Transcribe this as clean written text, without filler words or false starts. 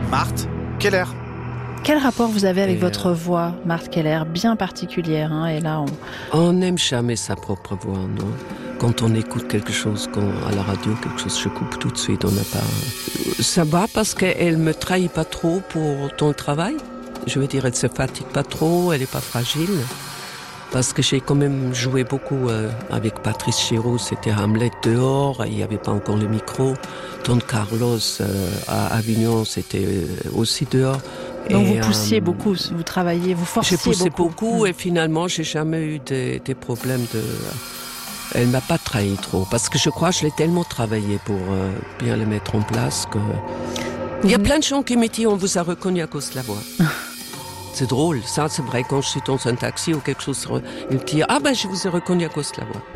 Marthe Keller. Quel rapport vous avez avec votre voix, Marthe Keller, bien particulière, hein, et là on n'aime jamais sa propre voix, non. Quand on écoute quelque chose à la radio, quelque chose, je coupe tout de suite, on n'a pas... Ça va parce qu'elle me trahit pas trop pour ton travail. Je veux dire, elle se fatigue pas trop, elle est pas fragile. Parce que j'ai quand même joué beaucoup avec Patrice Chéreau, c'était Hamlet dehors, il n'y avait pas encore le micro. Don Carlos à Avignon, c'était aussi dehors. Donc vous poussiez beaucoup, vous travailliez, vous forciez beaucoup. J'ai poussé beaucoup et finalement, j'ai jamais eu des problèmes de... Elle m'a pas trahi trop, parce que je crois que je l'ai tellement travaillé pour bien le mettre en place que... Il y a plein de gens qui me disent on vous a reconnu à cause de la voix. C'est drôle, ça c'est vrai, quand je suis dans un taxi ou quelque chose, ils me disent « Ah ben je vous ai reconnu à cause de la voix ».